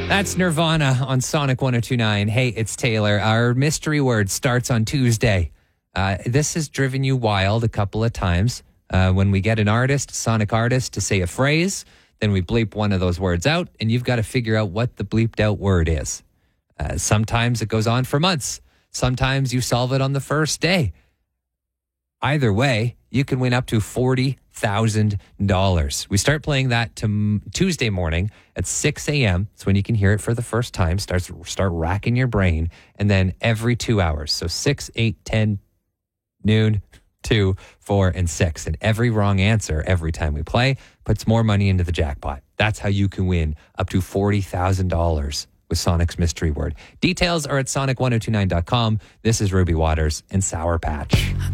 That's Nirvana on Sonic 102.9. Hey, it's Taylor. Our mystery word starts on Tuesday. This has driven you wild a couple of times. When we get an artist, Sonic artist, to say a phrase, then we bleep one of those words out, and you've got to figure out what the bleeped out word is. Sometimes it goes on for months. Sometimes you solve it on the first day. Either way, you can win up to $40,000. We start playing that Tuesday morning at 6 a.m. It's when you can hear it for the first time. Start racking your brain. And then every 2 hours. So 6, 8, 10, noon, 2, 4, and 6. And every wrong answer every time we play puts more money into the jackpot. That's how you can win up to $40,000 with Sonic's mystery word. Details are at sonic1029.com. This is Ruby Waters and Sour Patch.